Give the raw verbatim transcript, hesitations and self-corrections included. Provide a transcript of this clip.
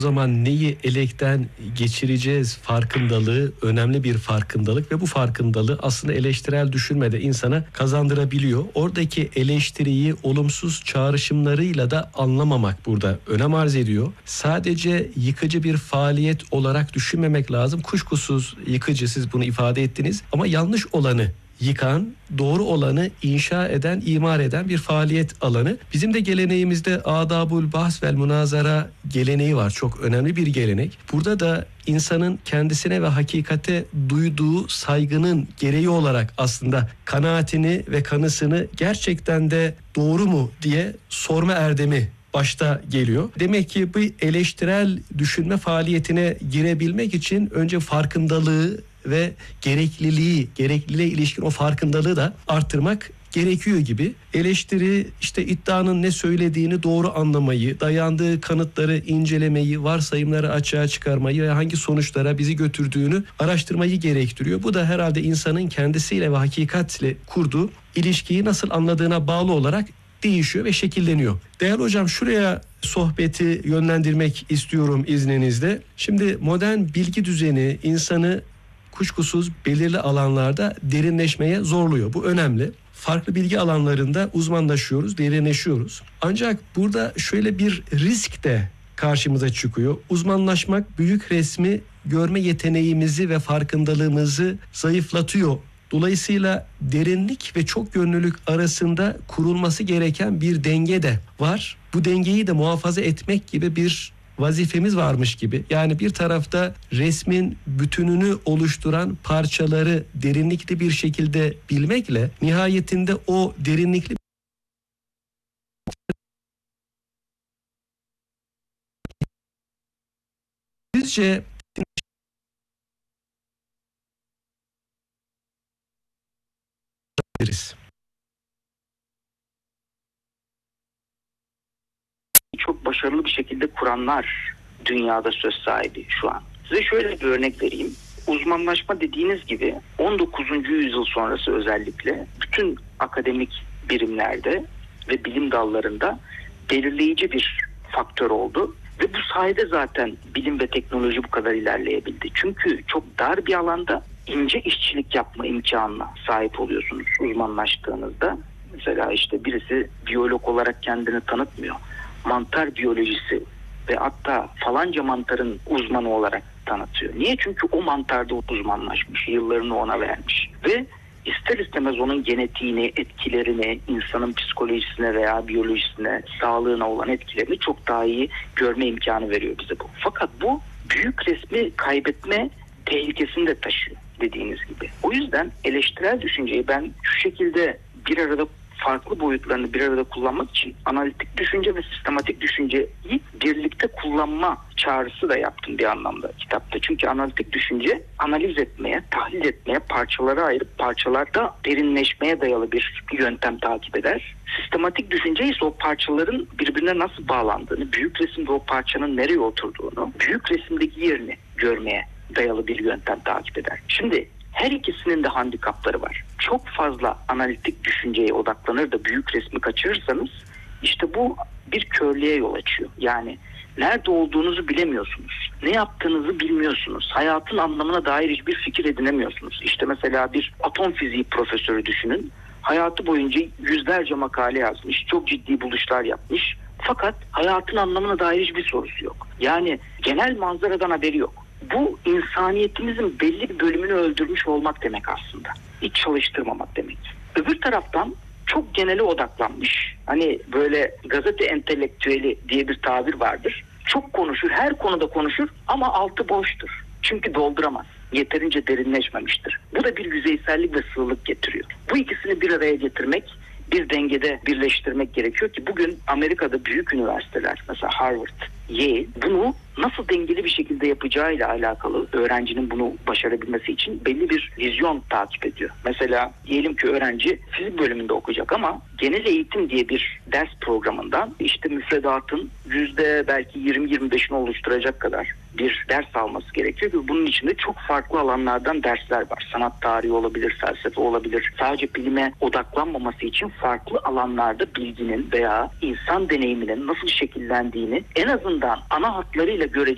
O zaman neyi elekten geçireceğiz farkındalığı önemli bir farkındalık ve bu farkındalığı aslında eleştirel düşünmede insana kazandırabiliyor. Oradaki eleştiriyi olumsuz çağrışımlarıyla da anlamamak burada önem arz ediyor. Sadece yıkıcı bir faaliyet olarak düşünmemek lazım. Kuşkusuz yıkıcı, siz bunu ifade ettiniz, ama yanlış olanı yıkan, doğru olanı inşa eden, imar eden bir faaliyet alanı. Bizim de geleneğimizde adabul bahs vel münazara geleneği var. Çok önemli bir gelenek. Burada da insanın kendisine ve hakikate duyduğu saygının gereği olarak aslında kanaatini ve kanısını gerçekten de doğru mu diye sorma erdemi başta geliyor. Demek ki bu eleştirel düşünme faaliyetine girebilmek için önce farkındalığı ve gerekliliği, gerekliliğe ilişkin o farkındalığı da arttırmak gerekiyor gibi. Eleştiri işte iddianın ne söylediğini doğru anlamayı, dayandığı kanıtları incelemeyi, varsayımları açığa çıkarmayı ve hangi sonuçlara bizi götürdüğünü araştırmayı gerektiriyor. Bu da herhalde insanın kendisiyle ve hakikatle kurduğu ilişkiyi nasıl anladığına bağlı olarak değişiyor ve şekilleniyor. Değerli hocam, şuraya sohbeti yönlendirmek istiyorum izninizle. Şimdi modern bilgi düzeni insanı kuşkusuz belirli alanlarda derinleşmeye zorluyor. Bu önemli. Farklı bilgi alanlarında uzmanlaşıyoruz, derinleşiyoruz. Ancak burada şöyle bir risk de karşımıza çıkıyor. Uzmanlaşmak büyük resmi görme yeteneğimizi ve farkındalığımızı zayıflatıyor. Dolayısıyla derinlik ve çok yönlülük arasında kurulması gereken bir denge de var. Bu dengeyi de muhafaza etmek gibi bir vazifemiz varmış gibi. Yani bir tarafta resmin bütününü oluşturan parçaları derinlikli bir şekilde bilmekle nihayetinde o derinlikli sizce çok başarılı bir şekilde kuranlar dünyada söz sahibi şu an. Size şöyle bir örnek vereyim. Uzmanlaşma dediğiniz gibi on dokuzuncu yüzyıl sonrası özellikle bütün akademik birimlerde ve bilim dallarında belirleyici bir faktör oldu. Ve bu sayede zaten bilim ve teknoloji bu kadar ilerleyebildi. Çünkü çok dar bir alanda ince işçilik yapma imkanına sahip oluyorsunuz uzmanlaştığınızda. Mesela işte birisi biyolog olarak kendini tanıtmıyor. Mantar biyolojisi ve hatta falanca mantarın uzmanı olarak tanıtıyor. Niye? Çünkü o mantarda uzmanlaşmış, yıllarını ona vermiş. Ve ister istemez onun genetiğini, etkilerini, insanın psikolojisine veya biyolojisine, sağlığına olan etkilerini çok daha iyi görme imkanı veriyor bize bu. Fakat bu büyük resmi kaybetme tehlikesini de taşıyor dediğiniz gibi. O yüzden eleştirel düşünceyi ben şu şekilde bir arada farklı boyutlarını bir arada kullanmak için analitik düşünce ve sistematik düşünceyi birlikte kullanma çağrısı da yaptım bir anlamda kitapta. Çünkü analitik düşünce analiz etmeye, tahlil etmeye, parçalara ayırıp parçalarda derinleşmeye dayalı bir yöntem takip eder. Sistematik düşünce ise o parçaların birbirine nasıl bağlandığını, büyük resimde o parçanın nereye oturduğunu, büyük resimdeki yerini görmeye dayalı bir yöntem takip eder. Şimdi her ikisinin de handikapları var. Çok fazla analitik düşünceye odaklanır da büyük resmi kaçırırsanız işte bu bir körlüğe yol açıyor. Yani nerede olduğunuzu bilemiyorsunuz. Ne yaptığınızı bilmiyorsunuz. Hayatın anlamına dair hiçbir fikir edinemiyorsunuz. İşte mesela bir atom fiziği profesörü düşünün. Hayatı boyunca yüzlerce makale yazmış, çok ciddi buluşlar yapmış. Fakat hayatın anlamına dair hiçbir sorusu yok. Yani genel manzaradan haberi yok. Bu insaniyetimizin belli bir bölümünü öldürmüş olmak demek aslında. Hiç çalıştırmamak demek. Öbür taraftan çok genele odaklanmış. Hani böyle gazete entelektüeli diye bir tabir vardır. Çok konuşur, her konuda konuşur ama altı boştur. Çünkü dolduramaz. Yeterince derinleşmemiştir. Bu da bir yüzeysellik ve sığlık getiriyor. Bu ikisini bir araya getirmek, bir dengede birleştirmek gerekiyor ki bugün Amerika'da büyük üniversiteler, mesela Harvard, Yale, bunu nasıl dengeli bir şekilde yapacağıyla alakalı öğrencinin bunu başarabilmesi için belli bir vizyon takip ediyor. Mesela diyelim ki öğrenci fizik bölümünde okuyacak ama genel eğitim diye bir ders programından işte müfredatın yüzde belki yirmi yirmi beşini oluşturacak kadar bir ders alması gerekiyor ve bunun içinde çok farklı alanlardan dersler var. Sanat tarihi olabilir, felsefe olabilir. Sadece bilime odaklanmaması için farklı alanlarda bilginin veya insan deneyiminin nasıl şekillendiğini en azından ana hatlarıyla göreceği